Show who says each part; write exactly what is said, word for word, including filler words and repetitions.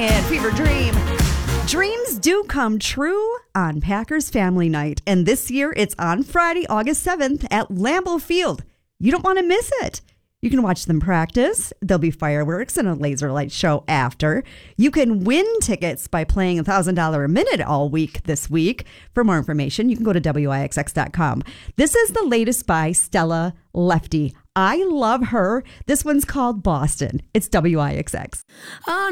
Speaker 1: and Fever Dream. Dreams do come true on Packers Family Night. And this year, it's on Friday, August seventh at Lambeau Field. You don't want to miss it. You can watch them practice. There'll be fireworks and a laser light show after. You can win tickets by playing one thousand dollars a minute all week this week. For more information, you can go to W I X X dot com. This is the latest by Stella Lefty. I love her. This one's called Boston. It's W I X X.